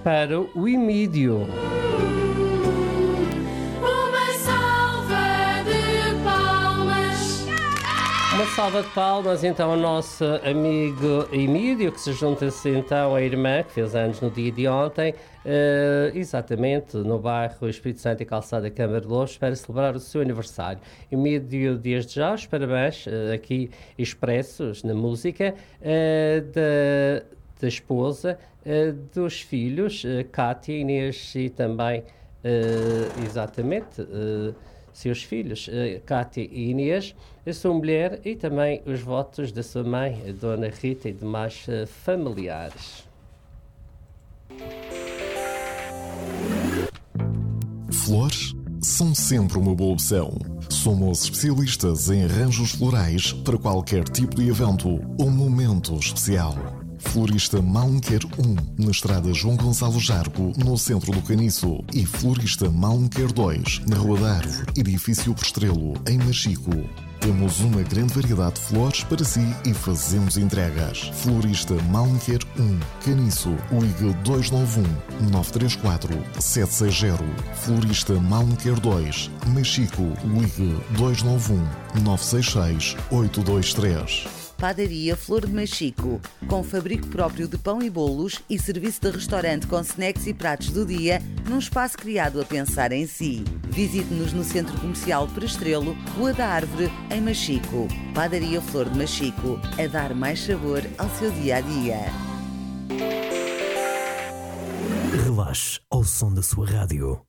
para o Emídio. Uma salva de palmas, então, ao nosso amigo Emídio, que se junta-se então à irmã, que fez anos no dia de ontem, exatamente no bairro Espírito Santo e Calçada Câmara de Lobos, para celebrar o seu aniversário. Emídio, desde já, os parabéns aqui expressos na música da esposa, dos filhos, Cátia, Inês e também, exatamente, seus filhos, Cátia e Inês, a sua mulher e também os votos da sua mãe, a Dona Rita, e demais familiares. Flores são sempre uma boa opção. Somos especialistas em arranjos florais para qualquer tipo de evento ou momento especial. Florista Malnquer 1, na estrada João Gonçalo Jargo, no centro do Caniço. E Florista Malnquer 2, na Rua da Árvore, edifício Prestrelo, em Machico. Temos uma grande variedade de flores para si e fazemos entregas. Florista Malnquer 1, Caniço, ligue 291-934-760. Florista Malnquer 2, Machico, ligue 291-966-823. Padaria Flor de Machico, com fabrico próprio de pão e bolos e serviço de restaurante com snacks e pratos do dia, num espaço criado a pensar em si. Visite-nos no Centro Comercial Prestrelo, Rua da Árvore, em Machico. Padaria Flor de Machico, a dar mais sabor ao seu dia-a-dia. Relaxe ao som da sua rádio.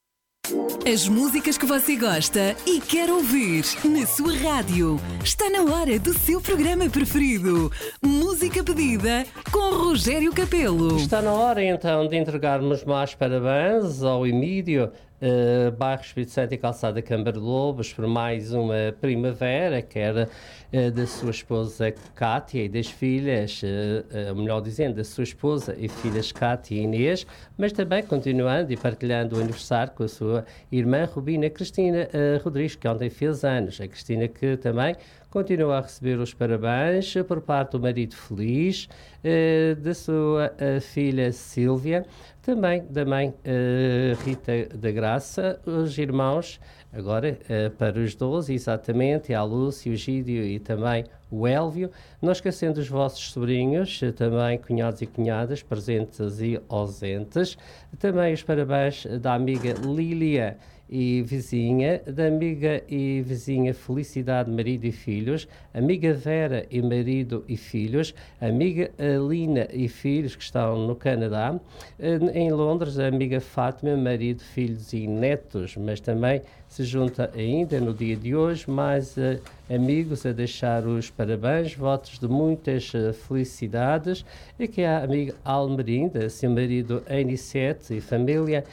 As músicas que você gosta e quer ouvir na sua rádio. Está na hora do seu programa preferido. Música pedida com Rogério Capelo. Está na hora então de entregarmos mais parabéns ao Emídio, bairro Espírito Santo e Calçada Câmara de Lobos, por mais uma primavera, que era da sua esposa Cátia e das filhas, melhor dizendo, da sua esposa e filhas Cátia e Inês, mas também continuando e partilhando o aniversário com a sua irmã Rubina Cristina Rodrigues, que ontem fez anos. A Cristina que também continua a receber os parabéns por parte do marido Feliz, da sua filha Sílvia, também da mãe Rita da Graça, os irmãos, agora para os 12, exatamente, a Lúcia, o Gídio e também o Élvio, não esquecendo os vossos sobrinhos, também cunhados e cunhadas, presentes e ausentes, também os parabéns da amiga Lília e vizinha, da amiga e vizinha Felicidade, marido e filhos, amiga Vera e marido e filhos, amiga Alina e filhos que estão no Canadá, em Londres a amiga Fátima, marido, filhos e netos, mas também se junta ainda no dia de hoje mais amigos a deixar os parabéns, votos de muitas felicidades, e que é a amiga Almerinda, seu marido Anicete e família,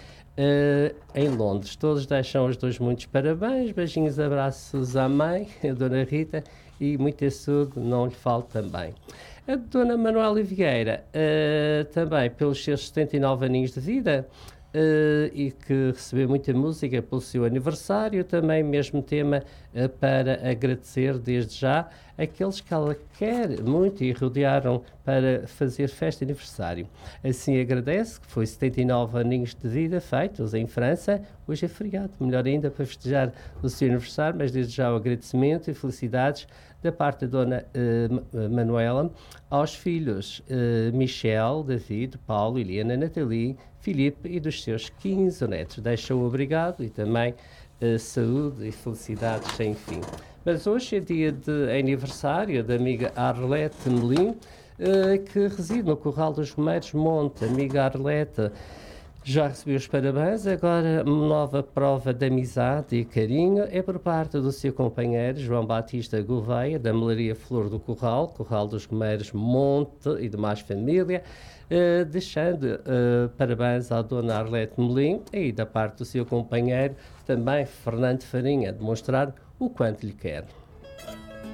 em Londres. Todos deixam os dois muitos parabéns, beijinhos, abraços à mãe, a Dona Rita, e muito saúde não lhe falta também. A Dona Manuela Vieira, também pelos seus 79 aninhos de vida, e que recebeu muita música pelo seu aniversário, também mesmo tema para agradecer desde já aqueles que ela quer muito e rodearam para fazer festa de aniversário. Assim agradece, que foi 79 aninhos de vida feitos em França, hoje é feriado, melhor ainda para festejar o seu aniversário, mas desde já o agradecimento e felicidades da parte da Dona Manuela aos filhos Michel, David, Paulo, Eliana, Nathalie, Filipe e dos seus 15 netos. Deixa o obrigado e também saúde e felicidades sem fim. Mas hoje é dia de aniversário da amiga Arlete Melim, que reside no Corral dos Romeiros Monte. Amiga Arlete, já recebeu os parabéns, agora uma nova prova de amizade e carinho é por parte do seu companheiro João Batista Gouveia, da Melaria Flor do Corral, Corral dos Romeiros Monte e demais família, deixando parabéns à Dona Arlete Melim e da parte do seu companheiro também Fernando Farinha, demonstrar o quanto lhe quer.